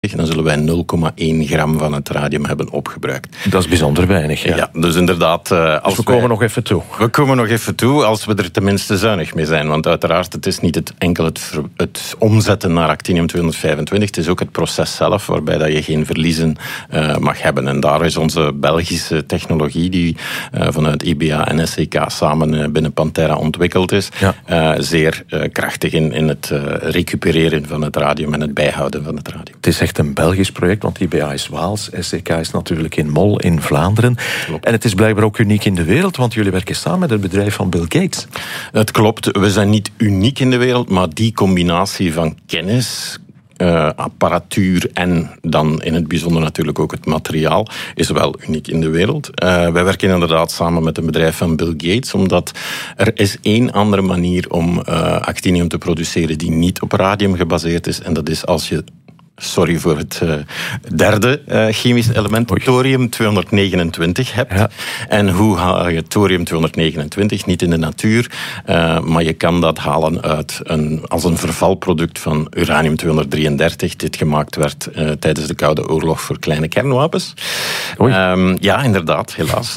dan zullen wij 0,1 gram van het radium hebben opgebruikt. Dat is bijzonder weinig. Ja, dus inderdaad... Dus we komen nog even toe. We komen nog even toe, als we er tenminste zuinig mee zijn. Want uiteraard, het is niet enkel het omzetten naar actinium-225. Het is ook het proces zelf, waarbij dat je geen verliezen mag hebben. En daar is onze Belgische technologie, die vanuit IBA en SCK samen binnen Pantera ontwikkeld is, zeer krachtig in het recupereren van het radium en het bijhouden van het radium. Het is echt een Belgisch project, want IBA is Waals, SCK is natuurlijk in Mol in Vlaanderen. Klopt. En het is blijkbaar ook uniek in de wereld, want jullie werken samen met het bedrijf van Bill Gates. Het klopt, we zijn niet uniek in de wereld, maar die combinatie van kennis, apparatuur en dan in het bijzonder natuurlijk ook het materiaal is wel uniek in de wereld. Wij werken inderdaad samen met een bedrijf van Bill Gates, omdat er is één andere manier om actinium te produceren die niet op radium gebaseerd is, en dat is als je... Sorry voor het derde chemische element, thorium-229 hebt. Ja. En hoe haal je thorium-229? Niet in de natuur, maar je kan dat halen uit als een vervalproduct van uranium-233, dit gemaakt werd tijdens de Koude Oorlog voor kleine kernwapens. Ja, inderdaad, helaas.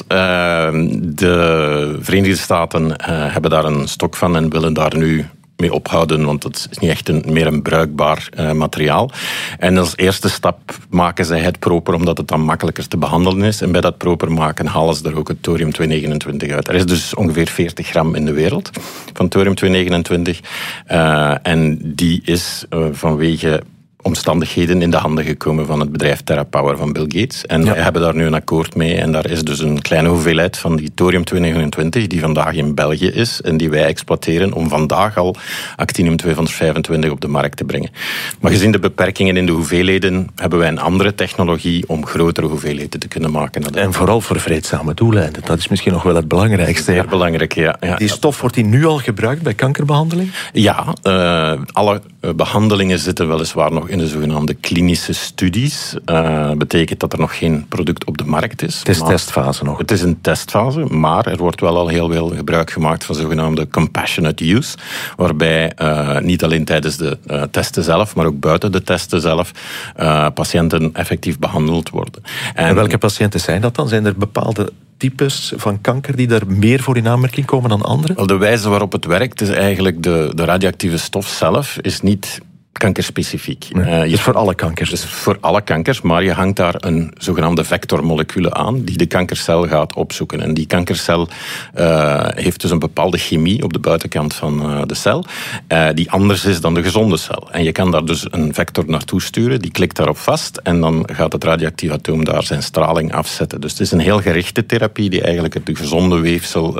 De Verenigde Staten hebben daar een stok van en willen daar nu mee ophouden, want het is niet echt meer een bruikbaar materiaal. En als eerste stap maken zij het proper, omdat het dan makkelijker te behandelen is. En bij dat proper maken halen ze er ook het thorium-229 uit. Er is dus ongeveer 40 gram in de wereld van thorium-229. En die is vanwege omstandigheden in de handen gekomen van het bedrijf TerraPower van Bill Gates. En wij hebben daar nu een akkoord mee. En daar is dus een kleine hoeveelheid van die thorium-229 die vandaag in België is en die wij exploiteren om vandaag al actinium-225 op de markt te brengen. Maar gezien de beperkingen in de hoeveelheden hebben wij een andere technologie om grotere hoeveelheden te kunnen maken. En vooral voor vreedzame doeleinden. Dat is misschien nog wel het belangrijkste. Zeer belangrijk, ja. Die stof, wordt die nu al gebruikt bij kankerbehandeling? Ja, alle behandelingen zitten weliswaar nog in de zogenaamde klinische studies. Betekent dat er nog geen product op de markt is. Het is testfase nog. Het is een testfase, maar er wordt wel al heel veel gebruik gemaakt van zogenaamde compassionate use, waarbij niet alleen tijdens de testen zelf, maar ook buiten de testen zelf patiënten effectief behandeld worden. En welke patiënten zijn dat dan? Zijn er bepaalde types van kanker die daar meer voor in aanmerking komen dan andere? Wel, de wijze waarop het werkt is eigenlijk de radioactieve stof zelf is niet kankerspecifiek. Dus voor alle kankers? Dus voor alle kankers, maar je hangt daar een zogenaamde vectormolecule aan die de kankercel gaat opzoeken. En die kankercel heeft dus een bepaalde chemie op de buitenkant van de cel, die anders is dan de gezonde cel. En je kan daar dus een vector naartoe sturen, die klikt daarop vast en dan gaat het radioactief atoom daar zijn straling afzetten. Dus het is een heel gerichte therapie die eigenlijk het gezonde weefsel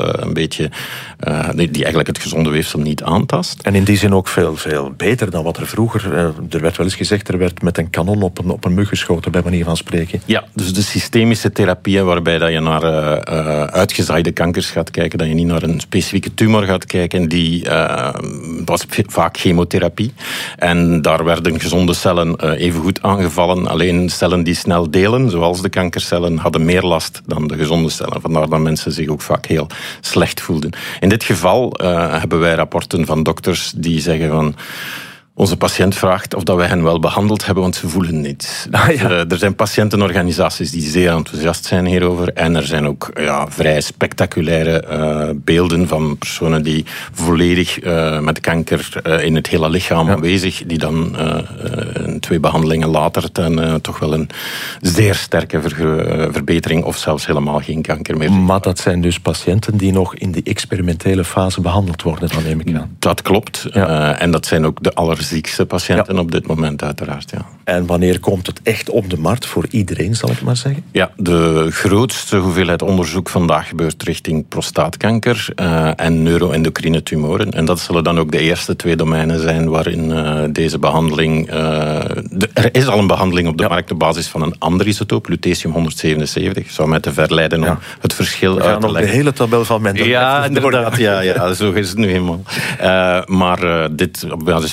die eigenlijk het gezonde weefsel niet aantast. En in die zin ook veel, veel beter dan wat er vroeger. Er werd wel eens gezegd, er werd met een kanon op een mug geschoten, bij manier van spreken. Ja, dus de systemische therapieën waarbij dat je naar uitgezaaide kankers gaat kijken, dat je niet naar een specifieke tumor gaat kijken, die was vaak chemotherapie. En daar werden gezonde cellen even goed aangevallen. Alleen cellen die snel delen, zoals de kankercellen, hadden meer last dan de gezonde cellen. Vandaar dat mensen zich ook vaak heel slecht voelden. In dit geval hebben wij rapporten van dokters die zeggen van: onze patiënt vraagt of dat wij hen wel behandeld hebben, want ze voelen niets. Er zijn patiëntenorganisaties die zeer enthousiast zijn hierover. En er zijn ook vrij spectaculaire beelden van personen die volledig met kanker in het hele lichaam aanwezig, die dan 2 behandelingen later toch wel een zeer sterke verbetering of zelfs helemaal geen kanker meer. Maar dat zijn dus patiënten die nog in de experimentele fase behandeld worden, dan neem ik aan. Dat klopt. En dat zijn ook de allerziekste patiënten op dit moment uiteraard. Ja. En wanneer komt het echt op de markt voor iedereen, zal ik maar zeggen? Ja, de grootste hoeveelheid onderzoek vandaag gebeurt richting prostaatkanker en neuroendocrine tumoren. En dat zullen dan ook de eerste 2 domeinen zijn waarin deze behandeling... er is al een behandeling op de markt op basis van een ander isotoop, lutetium-177. Zou mij te verleiden om het verschil uit te leggen. Nog de hele tabel van mijn... Ja, inderdaad. Ja, zo is het nu helemaal. Maar dit op basis van actief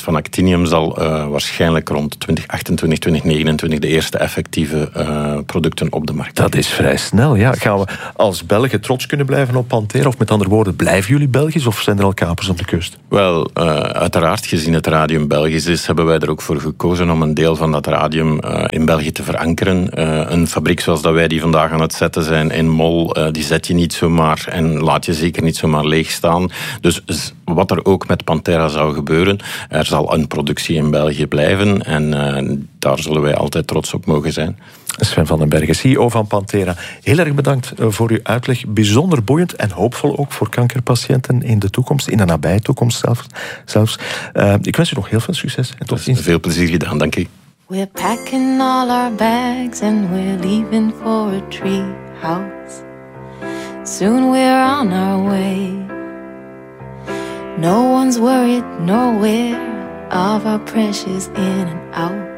Tinium zal waarschijnlijk rond 2028, 2029 de eerste effectieve producten op de markt hebben. Dat is vrij snel, ja. Gaan we als Belgen trots kunnen blijven op Pantera? Of met andere woorden, blijven jullie Belgisch of zijn er al kapers op de kust? Wel, uiteraard, gezien het radium Belgisch is, hebben wij er ook voor gekozen om een deel van dat radium in België te verankeren. Een fabriek zoals dat wij die vandaag aan het zetten zijn in Mol, die zet je niet zomaar en laat je zeker niet zomaar leeg staan. Dus wat er ook met Pantera zou gebeuren, er zal een productie in België blijven en daar zullen wij altijd trots op mogen zijn. Sven van den Bergen, CEO van Pantera. Heel erg bedankt voor uw uitleg. Bijzonder boeiend en hoopvol ook voor kankerpatiënten in de toekomst, in de nabije toekomst zelfs. Ik wens u nog heel veel succes en tot ziens. Veel plezier gedaan, dank u. We're packing all our bags and we're leaving for a tree house. Soon we're on our way. No one's worried nowhere of our precious in and out.